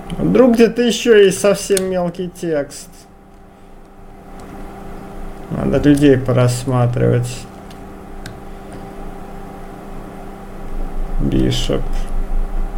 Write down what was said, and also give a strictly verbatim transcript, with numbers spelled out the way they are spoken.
Вдруг где-то еще есть совсем мелкий текст. Надо людей порассматривать. Бишоп.